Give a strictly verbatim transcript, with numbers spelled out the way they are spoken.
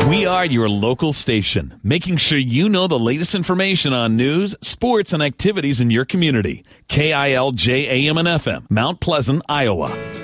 We are your local station, making sure you know the latest information on news, sports, and activities in your community. K I L J A M and F M, Mount Pleasant, Iowa.